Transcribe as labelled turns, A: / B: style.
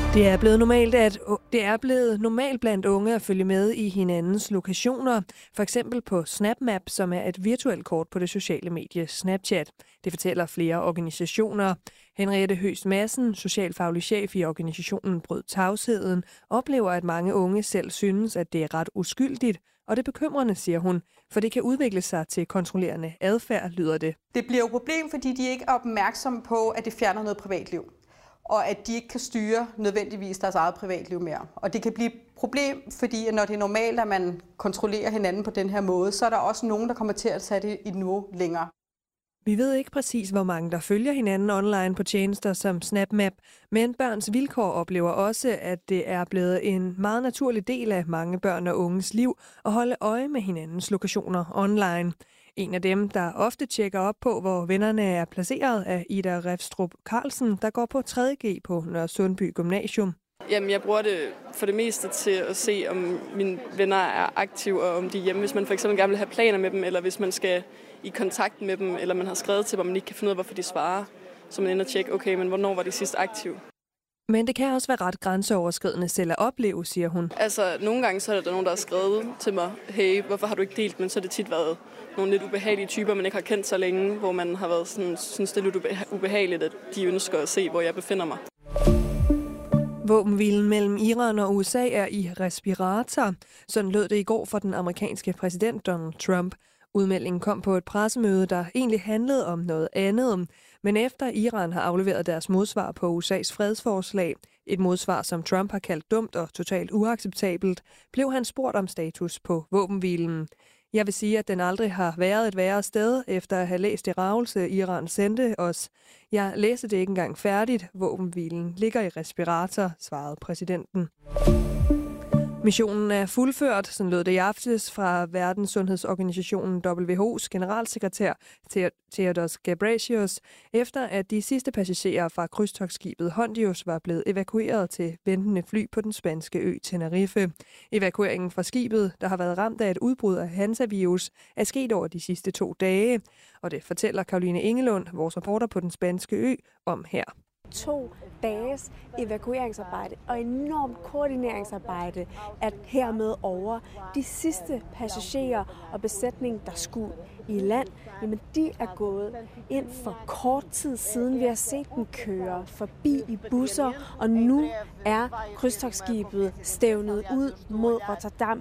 A: Det er blevet normalt blandt unge at følge med i hinandens lokationer, for eksempel på SnapMap, som er et virtuelt kort på det sociale medie Snapchat. Det fortæller flere organisationer. Henriette Høst Madsen, socialfaglig chef i organisationen Brød Tavsheden, oplever, at mange unge selv synes, at det er ret uskyldigt, og det er bekymrende, siger hun, for det kan udvikle sig til kontrollerende adfærd, lyder det.
B: Det bliver jo et problem, fordi de ikke er opmærksomme på, at det fjerner noget privatliv, og at de ikke kan styre nødvendigvis deres eget privatliv mere. Og det kan blive et problem, fordi når det er normalt, at man kontrollerer hinanden på den her måde, så er der også nogen, der kommer til at tage det et niveau længere.
A: Vi ved ikke præcis, hvor mange der følger hinanden online på tjenester som SnapMap, men Børns Vilkår oplever også, at det er blevet en meget naturlig del af mange børn og unges liv at holde øje med hinandens lokationer online. En af dem, der ofte tjekker op på, hvor vennerne er placeret, er Ida Refstrup Carlsen, der går på 3.G på Nørresundby Gymnasium.
C: Jamen, jeg bruger det for det meste til at se, om mine venner er aktive, og om de er hjemme. Hvis man for eksempel gerne vil have planer med dem, eller hvis man skal i kontakt med dem, eller man har skrevet til dem, og man ikke kan finde ud af, hvorfor de svarer, så man ender og tjekke, okay, men hvornår var de sidst aktive?
A: Men det kan også være ret grænseoverskridende selv at opleve, siger hun.
C: Altså, nogle gange så er der nogen, der har skrevet til mig, hey, hvorfor har du ikke delt? Men så har det tit været nogle lidt ubehagelige typer, man ikke har kendt så længe, hvor man har været sådan, synes det er lidt ubehageligt, at de ønsker at se, hvor jeg befinder mig.
A: Våbenhvilen mellem Iran og USA er i respirator. Sådan lød det i går for den amerikanske præsident Donald Trump. Udmeldingen kom på et pressemøde, der egentlig handlede om noget andet. Men efter Iran har afleveret deres modsvar på USA's fredsforslag, et modsvar, som Trump har kaldt dumt og totalt uacceptabelt, blev han spurgt om status på våbenhvilen. Jeg vil sige, at den aldrig har været et værre sted, efter at have læst det ravelse, Iran sendte os. Jeg læste det ikke engang færdigt. Våbenhvilen ligger i respirator, svarede præsidenten. Missionen er fuldført, sådan lød det i aftes fra Verdenssundhedsorganisationen WHO's generalsekretær Tedros Ghebreyesus, efter at de sidste passagerer fra krydstogtskibet Hondius var blevet evakueret til ventende fly på den spanske ø Tenerife. Evakueringen fra skibet, der har været ramt af et udbrud af Hansa-virus, er sket over de sidste 2 dage, og det fortæller Caroline Engelund, vores reporter på den spanske ø, om her.
D: 2 dages evakueringsarbejde og enormt koordineringsarbejde er hermed over. De sidste passagerer og besætning, der skulle i land, jamen de er gået ind for kort tid siden. Vi har set dem køre forbi i busser, og nu er krydstogtskibet stævnet ud mod Rotterdam